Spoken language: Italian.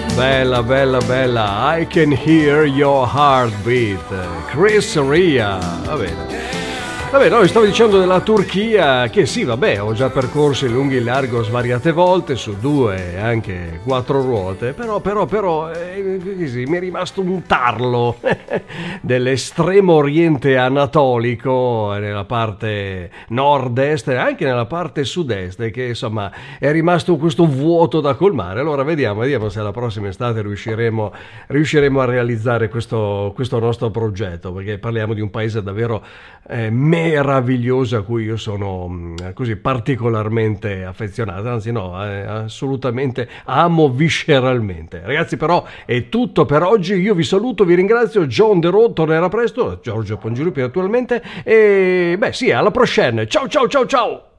Bella, bella, bella. I can hear your heartbeat. Chris Ria. Va bene. Vabbè, no, stavo dicendo della Turchia che sì, vabbè, ho già percorso in lungo e in largo svariate volte su 2 e anche 4 ruote, però sì, mi è rimasto un tarlo dell'estremo oriente anatolico nella parte nord-est e anche nella parte sud-est, che insomma è rimasto questo vuoto da colmare. Allora vediamo se la prossima estate riusciremo a realizzare questo nostro progetto, perché parliamo di un paese davvero meraviglioso a cui io sono così particolarmente affezionato, anzi no, assolutamente amo visceralmente. Ragazzi, però è tutto per oggi, io vi saluto, vi ringrazio. John The Road tornerà presto, Giorgio Pongirupi attualmente, e beh sì, alla prossima, ciao ciao ciao ciao.